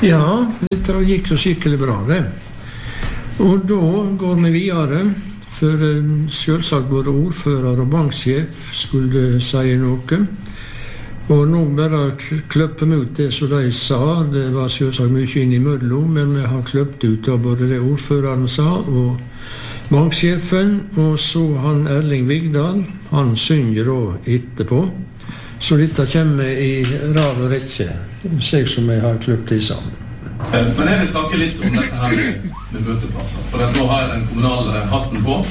Ja, det gikk så skikkelig bra det. Og da går vi videre, for selvsagt både ordfører og banksjef skulle si noe. Og nå bare kløpper vi ut det som de sa. Det var selvsagt mye innimellom, men vi har kløpt ut av både det ordføreren sa og banksjefen, og så han Erling Vigdal, han synger da etterpå. Så dette kommer i rad og rekke, slik som jeg har kløpt det sammen. Men jeg vil snakke litt om dette her med møteplasser. For nå har jeg den kommunale hatten på,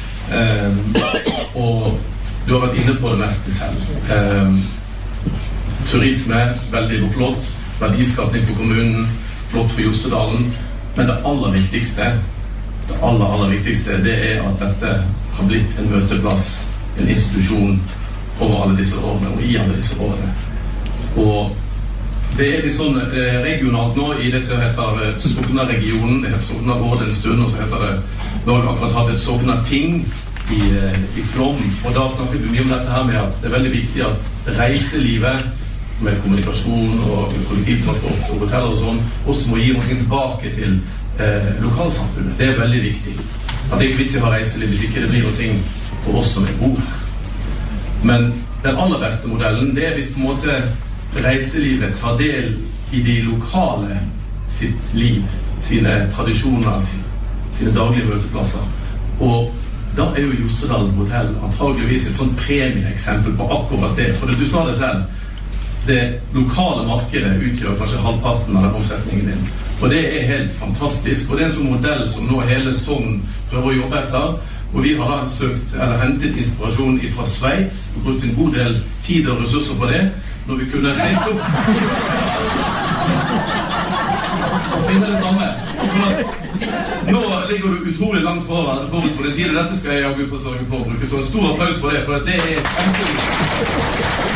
og du har vært inne på det meste selv. Turisme, veldig flott, verdiskapning for kommunen, flott for Jostedalen, men det aller viktigste, det er at dette har blitt en møteplass, en institusjon over alle disse årene, og i alle disse årene. Og det er litt sånn regionalt nå i det som heter Sogna-regionen, det heter Sogna-råd en stund, og så heter det, nå har vi akkurat hatt et Sogna-ting i Flåm, og da snakker vi mye om dette her med at det er veldig viktig at reiselivet med kommunikasjon og kollektivtransport og hoteller og sånn, også må gi noe tilbake til lokalsamfunnet. Det er veldig viktig. At det ikke er vits i å ha reiseliv hvis ikke det blir noe for oss som bor her. Men den aller beste modellen, det er hvis på en måte reiselivet tar del i de lokale sitt liv, sine tradisjoner, sine daglige møteplasser. Og da er jo Jostedalen hotell antageligvis et sånn premieeksempel på akkurat det. For du sa det selv, det lokale markedet utgjør kanskje halvparten av den omsetningen din. Og det er helt fantastisk, og det er en sånn modell som nå hele Sogn prøver å jobbe etter. Og vi har da hentet inspirasjon fra Sveits, og brukt en god del tid og ressurser på det, når vi kunne reist opp. Og finne det samme. Nå ligger du utrolig langt forut på den tiden. Dette skal jeg jagge på å sørge for å bruke. Så en stor applaus for det, for det er kjempeviktig.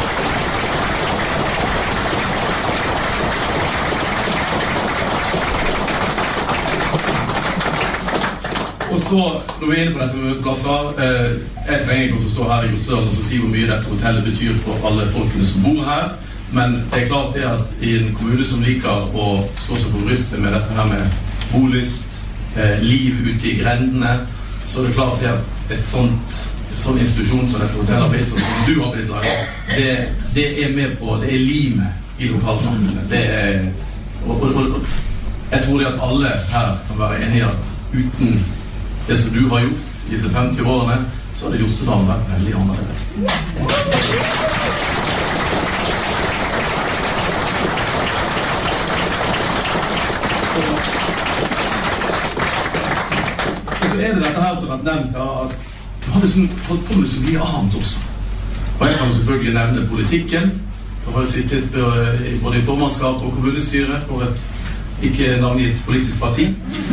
Og så, når vi er inne på dette med møteplasser, jeg trenger ikke å stå her i Jostedalen og si hvor mye dette hotellet betyr for alle folkene som bor her, men det er klart det at i en kommune som liker å stå seg på brystet med dette her med bolyst, liv ute i grendene, så er det klart det at et sånn institusjon som dette hotellet har blitt, og som du har blitt laget, det er med på, det er limet i lokalsamfunnet. Det er, og jeg tror det at alle her kan være enige i at uten det som du har gjort i disse 50 årene, så hadde Jostedalen vært veldig annerledes. Og så er det dette her som har nevnt at du hadde holdt på med så mye annet også. Og jeg kan selvfølgelig nevne politikken. Jeg har sittet både i formannskap og kommunestyre for et ikke navngitt politisk parti.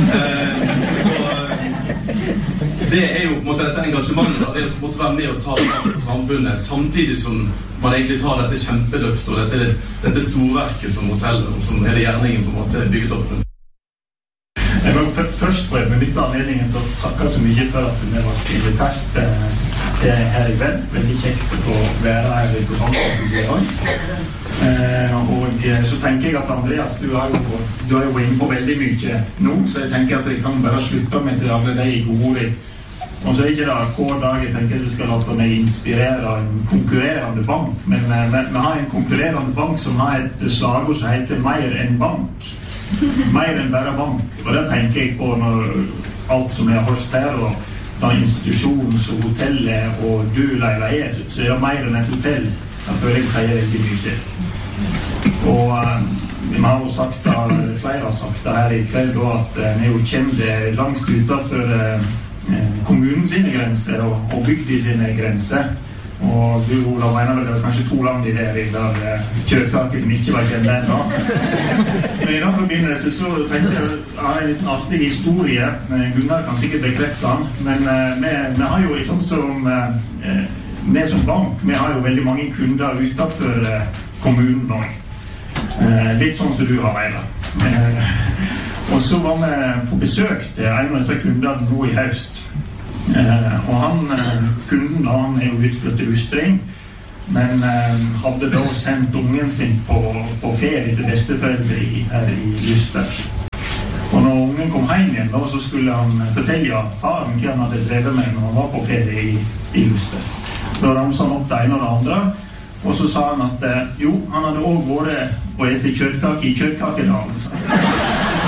Det er jo på en måte dette engasjementet, det er å på en måte være med og ta på samfunnet, samtidig som man egentlig tar dette kjempeløftet og dette storverket som hotellet, som hele gjerningen på en måte er bygget opp. Jeg vil først få benytte anledningen til å takke så mye for at vi var invitert her i kveld. Veldig kjekt å få være her i programmet i dag. Og så tenker jeg at Andreas, du har jo vært inne på veldig mye nå, så jeg tenker at jeg kan bare slutte med til alle de gode ord. Og så er ikke det hver dag jeg tenker at jeg skal la meg inspirere en konkurrerende bank, men vi har en konkurrerende bank som har et slagord som heter mer enn bank. Mer enn bare bank. Og det tenker jeg på når alt som jeg har hørt her, og den institusjonen som hotellet og du, Leila, så er det mer enn et hotell. Da føler jeg sier veldig mye. Og vi har jo sagt det, flere har sagt det her i kveld, at vi jo kommer langt utenfor kommunen sine grenser og bygde sine grenser. Og du, Olav, mener vel det var kanskje 2 land i der kjøttkaken ikke var kjent ennå. Men i den forbindelse så tenkte jeg har en liten artig historie. Gunnar kan sikkert bekrefte den, men vi har jo sånn som vi som bank, vi har jo veldig mange kunder utenfor kommunen nå. Litt sånn som du har, Leila. Og så var vi på besøk til en av disse kundene nå i høst. Og kunden, han er jo utført til Ustring, men hadde da sendt ungen sin på ferie til besteforeldre her i Luster. Og når ungen kom hjem igjen, da, så skulle han fortelle faren hva han hadde drevet med når han var på ferie i Luster. Da ramset han opp det ene og det andre, og så sa han at jo, han hadde også vært og etter kjøttkake i kjøttkakedalen.